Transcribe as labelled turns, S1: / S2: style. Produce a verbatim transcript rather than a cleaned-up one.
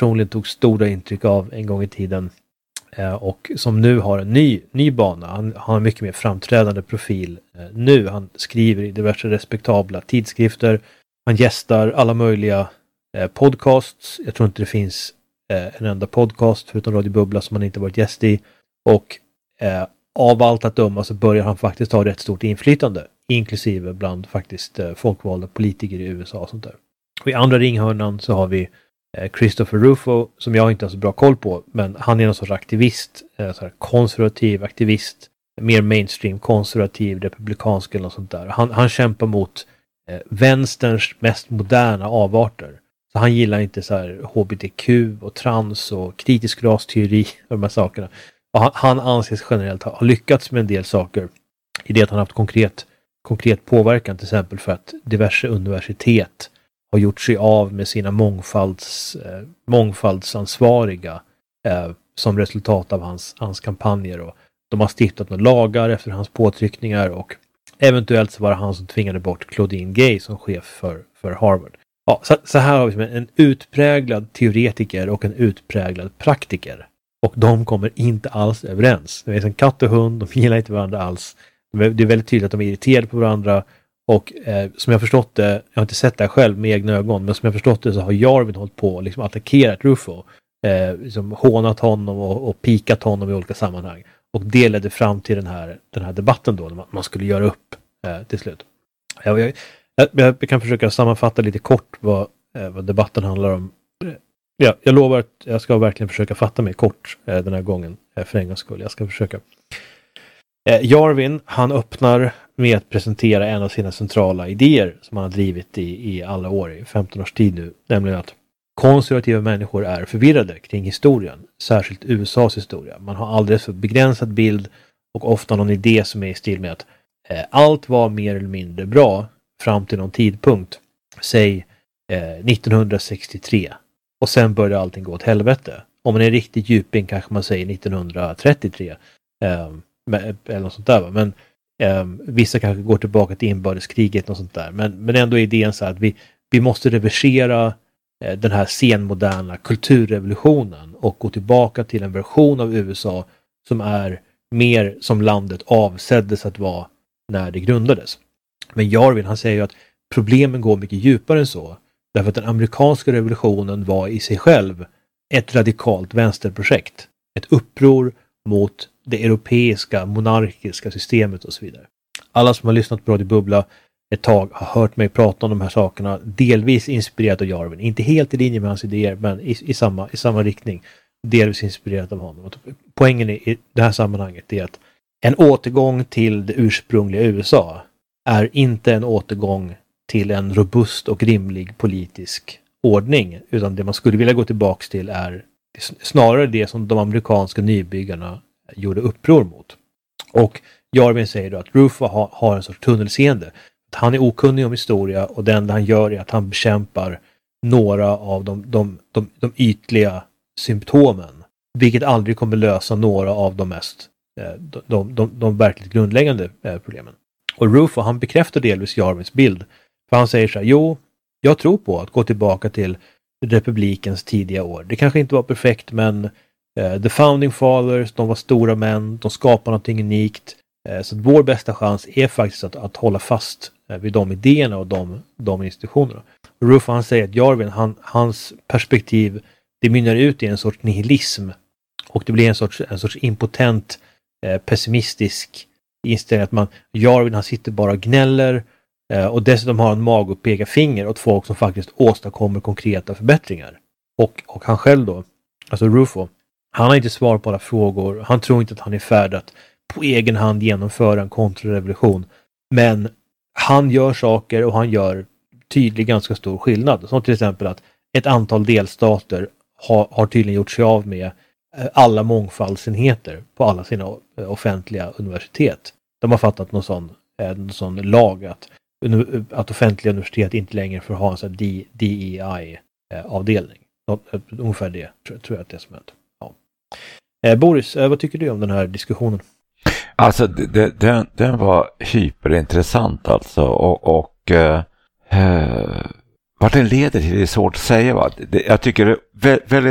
S1: personligen tog stora intryck av en gång i tiden. Eh, och som nu har en ny, ny bana. Han har en mycket mer framträdande profil eh, nu. Han skriver i diverse respektabla tidskrifter. Han gästar alla möjliga eh, podcasts. Jag tror inte det finns eh, en enda podcast förutom Radio Bubbla som han inte varit gäst i. Och eh, av allt att döma så börjar han faktiskt ha rätt stort inflytande. Inklusive bland faktiskt eh, folkvalda politiker i U S A och sånt där. Och i andra ringhörnan så har vi eh, Christopher Rufo som jag inte har så bra koll på. Men han är någon sorts aktivist. Eh, så här konservativ aktivist. Mer mainstream, konservativ, republikansk eller något sånt där. Han, han kämpar mot eh, vänsterns mest moderna avarter. Så han gillar inte så här H B T Q och trans och kritisk rasteori och de här sakerna. Och han, han anses generellt ha, ha lyckats med en del saker i det att han haft konkret, konkret påverkan, till exempel för att diverse universitet har gjort sig av med sina mångfalds, eh, mångfaldsansvariga eh, som resultat av hans, hans kampanjer. Och de har stiftat några lagar efter hans påtryckningar och eventuellt så var det han som tvingade bort Claudine Gay som chef för, för Harvard. Ja, så, så här har vi en utpräglad teoretiker och en utpräglad praktiker. Och de kommer inte alls överens. Det är som katt och hund, de gillar inte varandra alls. Det är väldigt tydligt att de är irriterade på varandra. Och eh, som jag förstått det, jag har inte sett det själv med egna ögon, men som jag förstått det så har Jarvin hållit på och liksom attackerat Rufo. Eh, liksom hånat honom och, och pikat honom i olika sammanhang. Och det ledde fram till den här, den här debatten då, när man, man skulle göra upp eh, till slut. Jag, jag, jag, jag kan försöka sammanfatta lite kort vad, eh, vad debatten handlar om. Ja, jag lovar att jag ska verkligen försöka fatta mig kort eh, den här gången eh, för en gångs skull. Jag ska försöka. Eh, Jarvin, han öppnar med att presentera en av sina centrala idéer som han har drivit i, i alla år, i femton års tid nu. Nämligen att konservativa människor är förvirrade kring historien, särskilt U S A:s historia. Man har alldeles för begränsad bild och ofta någon idé som är i stil med att eh, allt var mer eller mindre bra fram till någon tidpunkt, säg eh, nittonhundrasextiotre. Och sen började allting gå åt helvete. Om man är riktigt djuping kanske man säger nittonhundratrettiotre. Eh, eller något sånt där. Va? Men eh, vissa kanske går tillbaka till inbördeskriget och sånt där. Men, men ändå är idén så att vi, vi måste reversera eh, den här senmoderna kulturrevolutionen och gå tillbaka till en version av U S A som är mer som landet avseddes att vara när det grundades. Men Jarvin, han säger ju att problemen går mycket djupare än så. Därför att den amerikanska revolutionen var i sig själv ett radikalt vänsterprojekt. Ett uppror mot det europeiska monarkiska systemet och så vidare. Alla som har lyssnat på Radio Bubbla ett tag har hört mig prata om de här sakerna, delvis inspirerat av Jarvin. Inte helt i linje med hans idéer, men i, i, samma, i samma riktning. Delvis inspirerat av honom. Poängen i det här sammanhanget är att en återgång till det ursprungliga U S A är inte en återgång till en robust och rimlig politisk ordning, utan det man skulle vilja gå tillbaka till är snarare det som de amerikanska nybyggarna gjorde uppror mot. Och Jarvin säger då att Rufo har, har en sorts tunnelseende. Att han är okunnig om historia och det enda han gör är att han bekämpar några av de, de, de, de ytliga symptomen, vilket aldrig kommer lösa några av de mest de, de, de, de verkligt grundläggande problemen. Och Rufo, han bekräftar delvis Jarvins bild. För han säger så här, jo, jag tror på att gå tillbaka till republikens tidiga år. Det kanske inte var perfekt, men uh, the founding fathers, de var stora män, de skapade någonting unikt. Uh, så att vår bästa chans är faktiskt att, att hålla fast uh, vid de idéerna och de, de institutionerna. Och Rufo, han säger att Jarvin, han, hans perspektiv, det mynnar ut i en sorts nihilism. Och det blir en sorts, en sorts impotent, uh, pessimistisk inställning att man, Jarvin, han sitter bara och gnäller. Och dessutom har han mag och peka finger åt folk som faktiskt åstadkommer konkreta förbättringar. Och, och han själv då, alltså Rufo, han har inte svar på alla frågor. Han tror inte att han är färdig att på egen hand genomföra en kontrarevolution. Men han gör saker och han gör tydligt ganska stor skillnad. Som till exempel att ett antal delstater har, har tydligen gjort sig av med alla mångfaldsenheter på alla sina offentliga universitet. De har fattat någon sån, någon sån lag att att offentliga universitet inte längre får ha en sån här D E I-avdelning. Ungefär det tror jag att det är som hänt. Ja. Eh, Boris, eh, vad tycker du om den här diskussionen?
S2: Alltså, det, den, den var hyperintressant alltså. Och, och eh, vart den leder till är svårt att säga. Va? Det, jag tycker det är väldigt